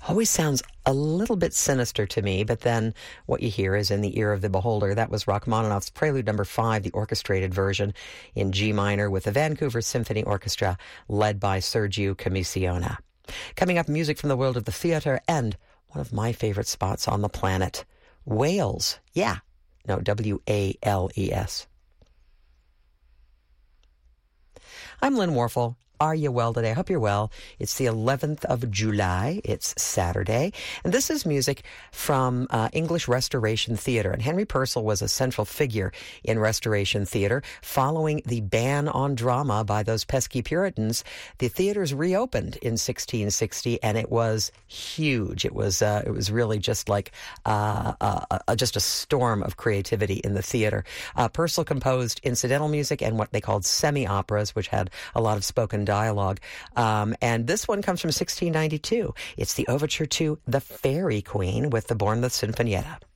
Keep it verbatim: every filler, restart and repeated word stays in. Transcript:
always sounds a little bit sinister to me, but then what you hear is in the ear of the beholder. That was Rachmaninoff's Prelude Number Five, the orchestrated version in G minor with the Vancouver Symphony Orchestra led by Sergiu Commissiona. Coming up, music from the world of the theater and one of my favorite spots on the planet, Wales. Yeah, no, W A L E S. I'm Lynn Warfel. Are you well today? I hope you're well. It's the eleventh of July. It's Saturday. And this is music from uh, English Restoration Theatre. And Henry Purcell was a central figure in Restoration Theatre. Following the ban on drama by those pesky Puritans, the theatres reopened in sixteen sixty, and it was huge. It was uh, it was really just like uh, uh, uh, just a storm of creativity in the theatre. Uh, Purcell composed incidental music and what they called semi-operas, which had a lot of spoken dialogue. Um, and this one comes from sixteen ninety-two. It's the overture to The Fairy Queen with the Bournemouth Sinfonietta.